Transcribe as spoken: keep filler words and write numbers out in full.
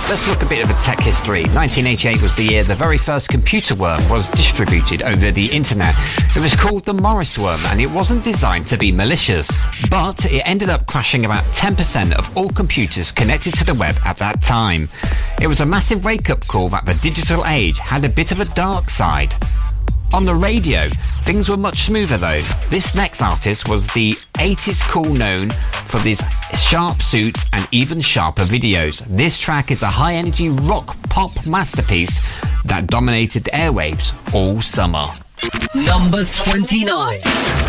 Let's look a bit of a tech history. nineteen eighty-eight was the year the very first computer worm was distributed over the internet. It was called the Morris worm, and it wasn't designed to be malicious, but it ended up crashing about ten percent of all computers connected to the web at that time. It was a massive wake-up call that the digital age had a bit of a dark side. On the radio, things were much smoother though. This next artist was the eighties cool, known for these sharp suits and even sharper videos. This track is a high-energy rock pop masterpiece that dominated the airwaves all summer. Number twenty-nine.